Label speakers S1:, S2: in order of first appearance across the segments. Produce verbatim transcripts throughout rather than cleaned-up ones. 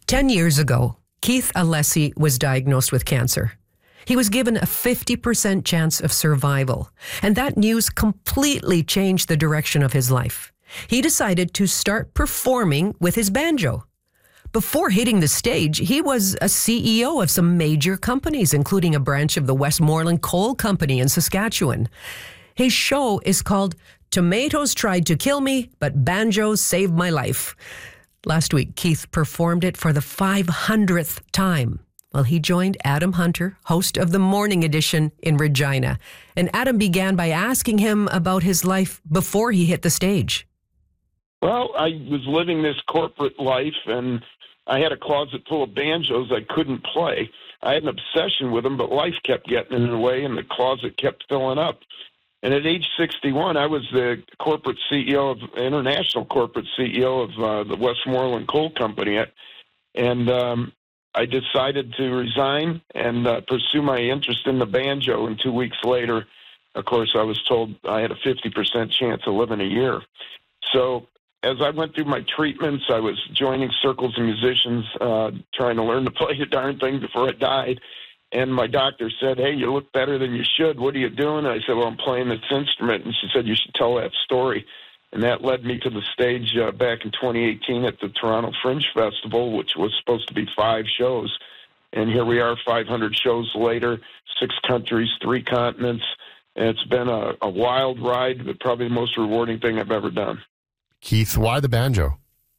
S1: Ten years ago, Keith Alessi was diagnosed with cancer. He was given a fifty percent chance of survival, and that news completely changed the direction of his life. He decided to start performing with his banjo. Before hitting the stage, he was a C E O of some major companies, including a branch of the Westmoreland Coal Company in Saskatchewan. His show is called Tomatoes Tried to Kill Me, but Banjos Saved My Life. Last week, Keith performed it for the five hundredth time. Well, he joined Adam Hunter, host of the Morning Edition in Regina. And Adam began by asking him about his life before he hit the stage.
S2: Well, I was living this corporate life, and I had a closet full of banjos I couldn't play. I had an obsession with them, but life kept getting in the way, and the closet kept filling up. And at age sixty-one, I was the corporate C E O of, international corporate C E O of uh, the Westmoreland Coal Company. And um, I decided to resign and uh, pursue my interest in the banjo. And two weeks later, of course, I was told I had a fifty percent chance of living a year. So as I went through my treatments, I was joining circles of musicians, uh, trying to learn to play the darn thing before I died. And my doctor said, "Hey, you look better than you should. What are you doing?" And I said, "Well, I'm playing this instrument." And she said, "You should tell that story." And that led me to the stage uh, back in twenty eighteen at the Toronto Fringe Festival, which was supposed to be five shows. And here we are, five hundred shows later, six countries, three continents. And it's been a, a wild ride, but probably the most rewarding thing I've ever done.
S3: Keith, why the banjo?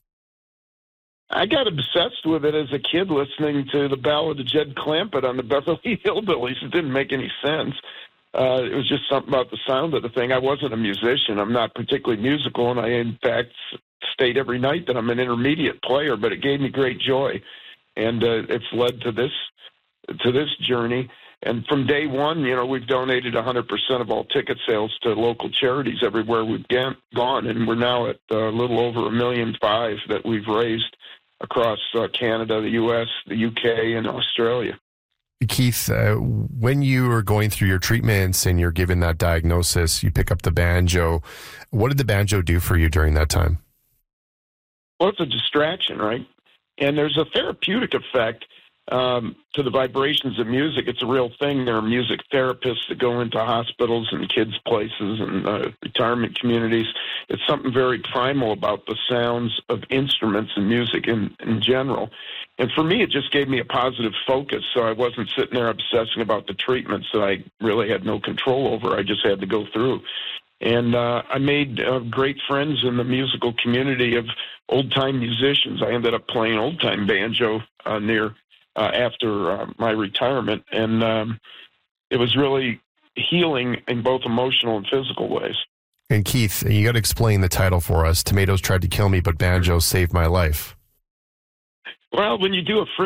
S2: I got obsessed with it as a kid listening to the Ballad of Jed Clampett on the Beverly Hillbillies. It didn't make any sense. Uh, it was just something about the sound of the thing. I wasn't a musician. I'm not particularly musical, and I, in fact, state every night that I'm an intermediate player, but it gave me great joy. And uh, it's led to this to this journey. And from day one, you know, we've donated one hundred percent of all ticket sales to local charities everywhere we've gone, and we're now at a little over a million five that we've raised across uh, Canada, the U S, the U K, and Australia.
S3: Keith, uh, when you were going through your treatments and you're given that diagnosis, you pick up the banjo. What did the banjo do for you during that time?
S2: Well, it's a distraction, right? And there's a therapeutic effect um, to the vibrations of music. It's a real thing. There are music therapists that go into hospitals and kids' places and uh, retirement communities. It's something very primal about the sounds of instruments and music in, in general. And for me, it just gave me a positive focus, so I wasn't sitting there obsessing about the treatments that I really had no control over. I just had to go through. And uh, I made uh, great friends in the musical community of old-time musicians. I ended up playing old-time banjo uh, near uh, after uh, my retirement, and um, it was really healing in both emotional and physical ways.
S3: And Keith, you got to explain the title for us. Tomatoes Tried to Kill Me, but Banjos Saved My Life.
S2: Well, when you do a